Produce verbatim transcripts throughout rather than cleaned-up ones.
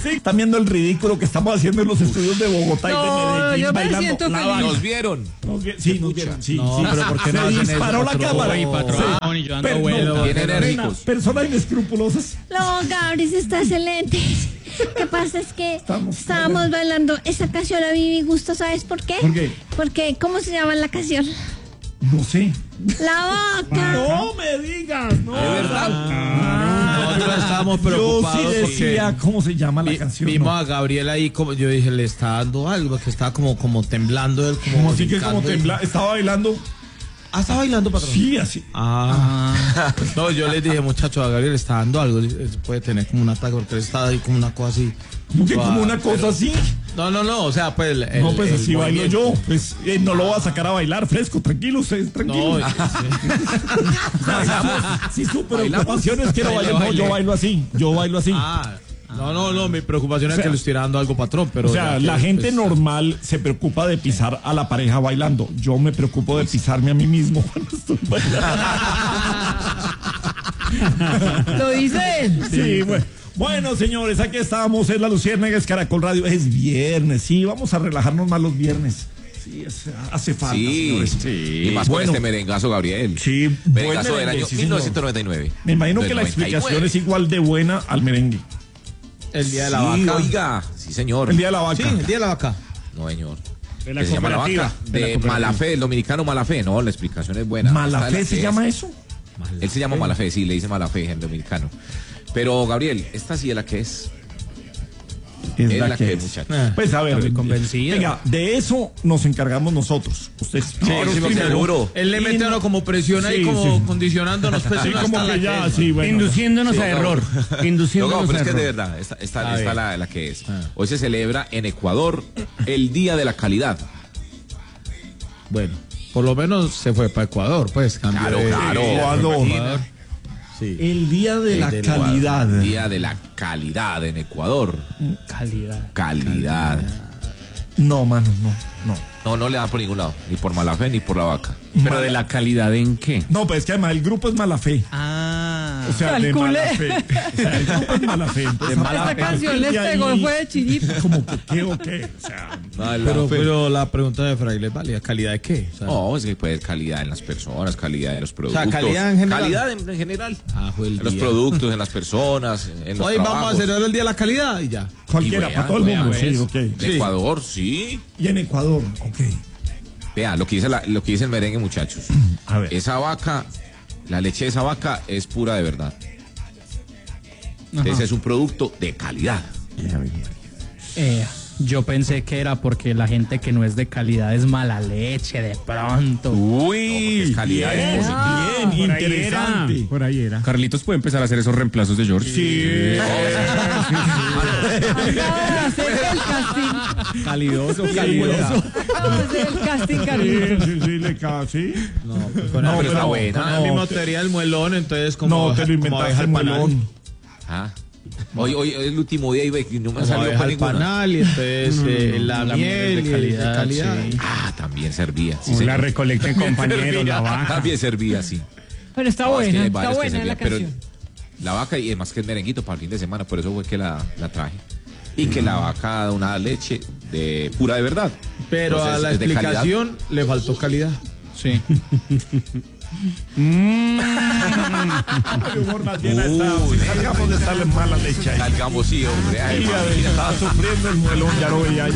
Sí, están viendo el ridículo que estamos haciendo en los estudios de Bogotá no, y de Medellín yo me bailando. siento La feliz. vaca. ¿Nos vieron? Nos vi- sí, nos vieron. Sí, No, sí. pero ¿por qué no Se hacen disparó eso, la patrón? cámara. Ay, patrón, y yo ando Pero vuelo. no, Bien pena, enérgicos. personas inescrupulosas. No, Gabris está excelente. Lo que pasa es que Estamos- estábamos bailando esa canción a mi gusto, ¿sabes por qué? ¿Por qué? Porque, ¿cómo se llama la canción? No sé. La vaca. No me digas, no. ¿De verdad? Nosotros estábamos Yo preocupados sí decía porque cómo se llama la vi- canción. vimos ¿no? a Gabriel ahí, como yo dije, le está dando algo, que estaba como, como temblando él, como, Como así que como brincando. tembla, estaba bailando. Ah, está bailando, patrón. Sí, así. Ah, no, yo les dije, muchacho, a Gabriel le está dando algo, él puede tener como un ataque, porque él está ahí como una cosa así. Como que como Ah, una cosa pero- así. No, no, no, o sea, pues el, el- No, pues el así bailo movimiento. yo. Pues eh, no lo voy a sacar a bailar fresco, tranquilo, ustedes, tranquilo. No, Si su preocupación es que no bailo, no, yo bailo así, yo bailo así. ah, no, no, no, mi preocupación O es sea, que le estoy dando algo, patrón, pero o sea, ya que, la gente pues, normal se preocupa de pisar a la pareja bailando. Yo me preocupo de pisarme a mí mismo cuando estoy bailando. Lo dice él. Sí, bueno. Bueno, señores, aquí estamos, es la Luciérnaga, es Caracol Radio, es viernes, sí, vamos a relajarnos más los viernes. Sí, es- hace falta, Sí, señores. y más Bueno. con este merengazo, Gabriel. Sí, buen Merengazo del merengue, año sí, mil novecientos noventa y nueve. Me imagino Del que la noventa y nueve. explicación es igual de buena al merengue. el día de la Sí, vaca. oiga, sí, señor. El día de la vaca. Sí, el día de la vaca. No, señor. De la ¿Qué se llama la cooperativa. vaca? De la De cooperativa. Malafé, el dominicano Malafé. No, la explicación es buena. Está ¿Malafé la se que llama es. eso? Él se llama Malafé, sí, le dice Malafé, el dominicano. Pero, Gabriel, esta sí es la que es. Es, Es la, la que, que es. es, muchachos. Ah, Pues a ver, está muy convencida. venga, de eso nos encargamos nosotros. Ustedes Sí, primero, sí, porque seguro. Él le mete a uno como presión ahí, Sí, como sí. condicionándonos. Pues, Sí, hasta como la que ya, es, sí, bueno. Induciéndonos Sí, a no. error. No, Induciéndonos no, pero a es que error. de verdad, esta, esta, A esta ver. la, la que es. Ah. Hoy se celebra en Ecuador el Día de la Calidad. Bueno, por lo menos se fue para Ecuador, pues. cambió Claro, de- claro. Ecuador. Ecuador. Sí. El día de El la del calidad. Ecuador. Día de la calidad en Ecuador. Calidad. Calidad. No, mano, no, no. No, no le da por ningún lado. Ni por Malafé ni por la vaca. Pero de la calidad en qué? No, pues es que además el grupo es mala fe. Ah. O sea, de Calcule. mala fe. O sea, el grupo es mala fe. Entonces, Esta a canción partir les de pegó, ahí, fue de chirito. como que qué o qué. O sea, Pero, pero la pregunta de Fraile, ¿vale? ¿Calidad de qué? O sea, No, es que puede ser calidad en las personas, calidad en los productos. calidad en general. Calidad en, en general. Ah, fue el En los día. productos, en las personas, en los Hoy vamos a trabajos. celebrar el Día de la Calidad y ya. cualquiera, Y para vea, todo el vea, mundo. pues. Sí, ok. En Sí. Ecuador, sí. Y en Ecuador, ok. Vea, lo que dice, la- lo que dice el merengue, muchachos. A ver. Esa vaca, la leche de esa vaca es pura de verdad. Ese es un producto de calidad. Eh, yo pensé que era porque la gente que no es de calidad es mala leche, de pronto. Uy, es calidad bien, es positiva. bien, Por ahí interesante. era, por ahí era. Carlitos puede empezar a hacer esos reemplazos de George. Sí. Acaba de hacer el casting. Calidoso, calidoso. Acaba de hacer el casting, Sí, Carlitos. sí, sí, le ca- sí. No, pues con No, el- pero está con buena. la No, misma te- teoría del muelón, entonces como No, te lo como inventaste abeja al panal. muelón. Ah. Hoy, hoy es el último día y ve que no me Como salió abeja para al ninguna. panal y entonces eh, la, la miel miel de y el de calidad, calidad. sí. Ah, también servía. Sí, O la señor. recolecten compañeros, la vaca. También servía, sí. Pero está No, es que buena, hay está varios que buena la servían, pero canción. la vaca, y además que es merenguito para el fin de semana, por eso fue que la, la traje. Y que la vaca da una leche de pura de verdad. Pero Entonces, a la es de calidad. explicación le faltó calidad. Sí. El humor más bien está. Uy. Salgamos de estarle mala leche ahí. Salgamos, sí, hombre. Ay, Sí, a ver, mamita. estaba sufriendo el muelón, ya lo veía ahí.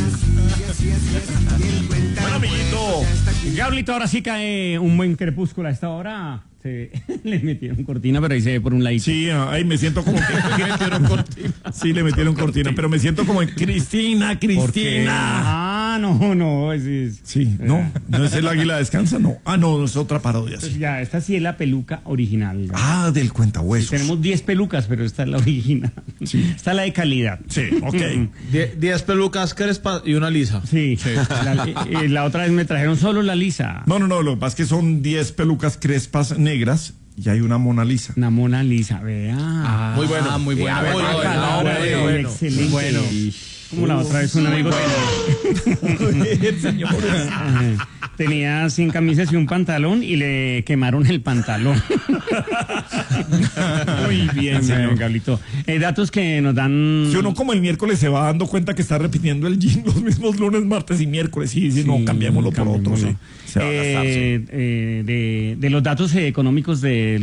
Bueno, amiguito. Gablito, ahora sí cae un buen crepúsculo a esta hora. Se, le metieron cortina, pero ahí se ve por un ladito. Sí, ahí me siento como que le metieron cortina. Sí, le metieron cortina, pero me siento como en Cristina, Porque- Cristina. Ah, no, no. Es, es- Sí, no, no es el águila descansa, no. Ah, no, es otra parodia, pues sí. ya, esta sí es la peluca original. ¿no? Ah, del cuentahuesos. Tenemos diez pelucas, pero esta es la original. Sí. Esta es la de calidad. Sí, ok. Die- Diez pelucas crespas y una lisa. Sí. La, eh, la otra vez me trajeron solo la lisa. No, no, no, lo que pasa es que son diez pelucas crespas negras y hay una Mona Lisa. Una Mona Lisa, vea. Muy bueno. Ah, muy buena. Muy Muy bueno, bueno, muy bueno. excelente. Muy bueno. Como la otra vez un amigo Joder, señores. tenía, tenía sin camisas y un pantalón y le quemaron el pantalón. Muy bien, señor. Bien, Gablito. Eh, datos que nos dan... Si uno como el miércoles se va dando cuenta que está repitiendo el gym los mismos lunes, martes y miércoles. Sí, sí, no, cambiémoslo por otro. Sí. Se va a gastar, sí. Eh, eh, de, de los datos económicos de